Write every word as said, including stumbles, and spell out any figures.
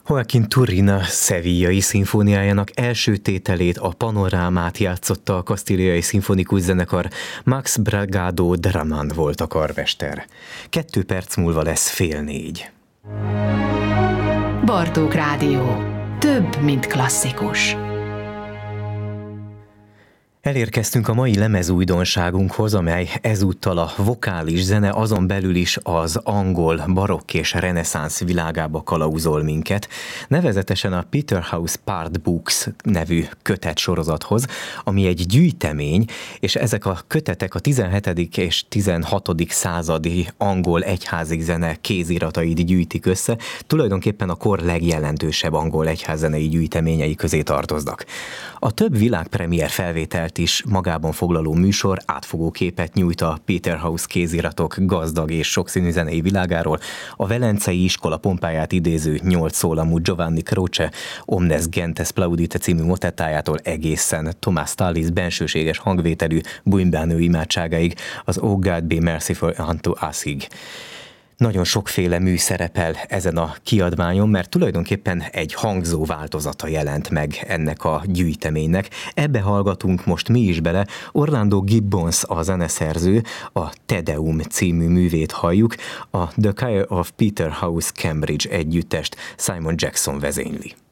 Joaquin Turina Sevillai szimfóniájának első tételét, a Panorámát játszotta a kasztíliai szimfonikus zenekar, Max Bragado Draman volt a karmester. Kettő perc múlva lesz fél négy. Bartók Rádió. Több, mint klasszikus. Elérkeztünk a mai lemezújdonságunkhoz, amely ezúttal a vokális zene, azon belül is az angol barokk és reneszánsz világába kalauzol minket, nevezetesen a Peterhouse Part Books nevű kötetsorozathoz, ami egy gyűjtemény, és ezek a kötetek a tizenhetedik és tizenhatodik századi angol egyházi zene kéziratait gyűjtik össze, tulajdonképpen a kor legjelentősebb angol egyházzenei gyűjteményei közé tartoznak. A több világpremiér felvételt is magában foglaló műsor átfogó képet nyújt a Peterhouse kéziratok gazdag és sokszínű zenei világáról, a velencei iskola pompáját idéző nyolc szólamú Giovanni Croce Omnes Gentes Plaudite című motettájától egészen Thomas Tallis bensőséges hangvételű bújmbánő imádságáig, az Oh God Be Merciful Unto Us-ig. Nagyon sokféle mű szerepel ezen a kiadványon, mert tulajdonképpen egy hangzó változata jelent meg ennek a gyűjteménynek. Ebbe hallgatunk most mi is bele. Orlando Gibbons a zeneszerző, a Te Deum című művét halljuk, a The Choir of Peterhouse Cambridge együttest Simon Jackson vezényli.